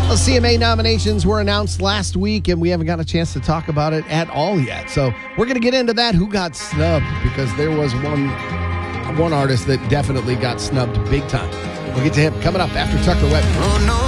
Well, CMA nominations were announced last week, and we haven't got a chance to talk about it at all yet. So we're going to get into that, who got snubbed, because there was one artist that definitely got snubbed big time. We'll get to him coming up after Tucker Webby. Oh, no.